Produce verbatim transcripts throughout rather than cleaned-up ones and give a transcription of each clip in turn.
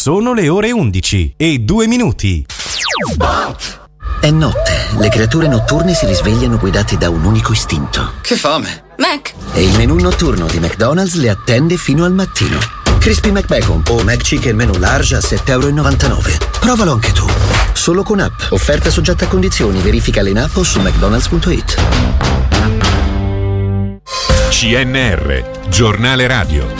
Sono le ore undici e due minuti. È notte, le creature notturne si risvegliano guidate da un unico istinto. Che fame! Mac! E il menù notturno di McDonald's le attende fino al mattino. Crispy McBacon o McChicken menù large a sette e novantanove euro. Provalo anche tu. Solo con app. Offerta soggetta a condizioni. Verificale in app o su mcdonalds punto it. C N R, giornale radio.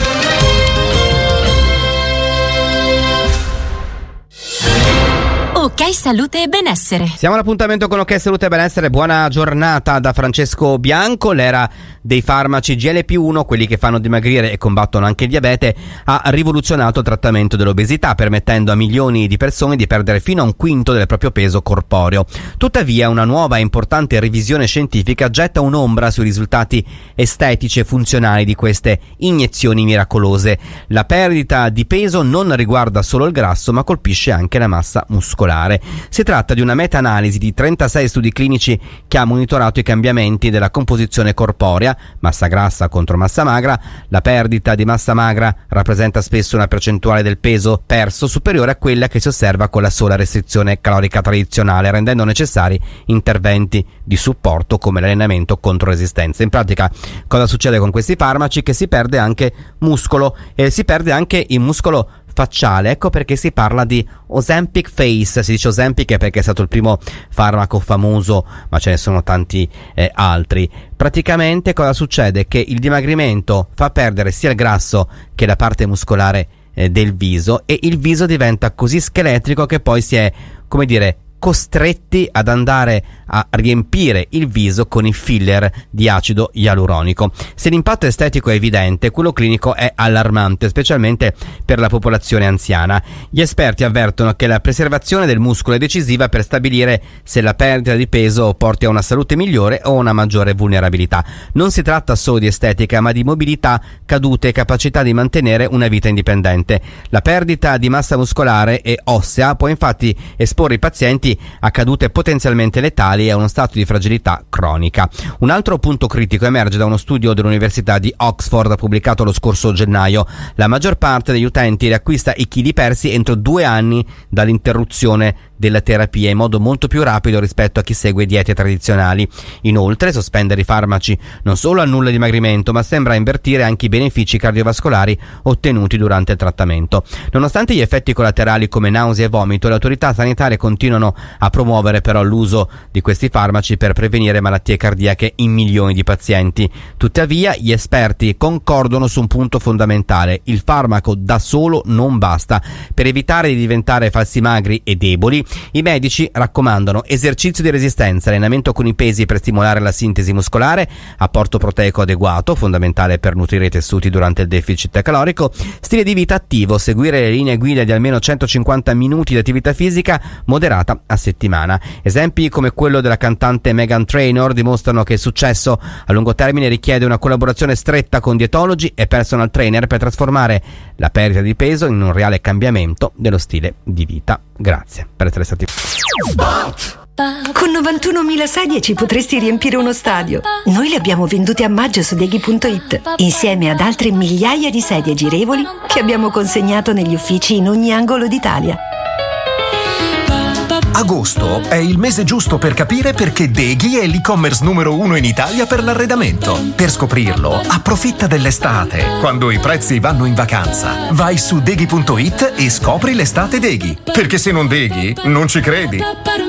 Ok Salute e Benessere. Siamo all'appuntamento con Ok Salute e Benessere. Buona giornata da Francesco Bianco. L'era dei farmaci G L P uno, quelli che fanno dimagrire e combattono anche il diabete, ha rivoluzionato il trattamento dell'obesità, permettendo a milioni di persone di perdere fino a un quinto del proprio peso corporeo. Tuttavia, una nuova e importante revisione scientifica getta un'ombra sui risultati estetici e funzionali di queste iniezioni miracolose. La perdita di peso non riguarda solo il grasso, ma colpisce anche la massa muscolare. Si tratta di una meta-analisi di trentasei studi clinici che ha monitorato i cambiamenti della composizione corporea, massa grassa contro massa magra. La perdita di massa magra rappresenta spesso una percentuale del peso perso superiore a quella che si osserva con la sola restrizione calorica tradizionale, rendendo necessari interventi di supporto come l'allenamento contro resistenza. In pratica, cosa succede con questi farmaci? Che si perde anche muscolo e si perde anche il muscolo facciale. Ecco perché si parla di Ozempic Face. Si dice Ozempic perché è stato il primo farmaco famoso, ma ce ne sono tanti eh, altri. Praticamente cosa succede? Che il dimagrimento fa perdere sia il grasso che la parte muscolare eh, del viso, e il viso diventa così scheletrico che poi si è, come dire, costretti ad andare a riempire il viso con i filler di acido ialuronico. Se l'impatto estetico è evidente, quello clinico è allarmante, specialmente per la popolazione anziana. Gli esperti avvertono che la preservazione del muscolo è decisiva per stabilire se la perdita di peso porti a una salute migliore o una maggiore vulnerabilità. Non si tratta solo di estetica, ma di mobilità, cadute e capacità di mantenere una vita indipendente. La perdita di massa muscolare e ossea può infatti esporre i pazienti a cadute potenzialmente letali e a uno stato di fragilità cronica. Un altro punto critico emerge da uno studio dell'Università di Oxford pubblicato lo scorso gennaio. La maggior parte degli utenti riacquista i chili persi entro due anni dall'interruzione della terapia, in modo molto più rapido rispetto a chi segue diete tradizionali. Inoltre, sospendere i farmaci non solo annulla il dimagrimento, ma sembra invertire anche i benefici cardiovascolari ottenuti durante il trattamento. Nonostante gli effetti collaterali come nausea e vomito, le autorità sanitarie continuano a promuovere però l'uso di questi farmaci per prevenire malattie cardiache in milioni di pazienti. Tuttavia, gli esperti concordano su un punto fondamentale: il farmaco da solo non basta. Per evitare di diventare falsi magri e deboli, i medici raccomandano esercizio di resistenza, allenamento con i pesi per stimolare la sintesi muscolare, apporto proteico adeguato, fondamentale per nutrire i tessuti durante il deficit calorico, stile di vita attivo, seguire le linee guida di almeno centocinquanta minuti di attività fisica moderata a settimana. Esempi come quello della cantante Meghan Trainor dimostrano che il successo a lungo termine richiede una collaborazione stretta con dietologi e personal trainer per trasformare la perdita di peso in un reale cambiamento dello stile di vita. Grazie per essere stati. Con novantunomila sedie ci potresti riempire uno stadio. Noi le abbiamo vendute a maggio su Deghi punto it, insieme ad altre migliaia di sedie girevoli che abbiamo consegnato negli uffici in ogni angolo d'Italia. Agosto è il mese giusto per capire perché Deghi è l'e-commerce numero uno in Italia per l'arredamento. Per scoprirlo, approfitta dell'estate, quando i prezzi vanno in vacanza. Vai su Deghi punto it e scopri l'estate Deghi. Perché se non Deghi, non ci credi.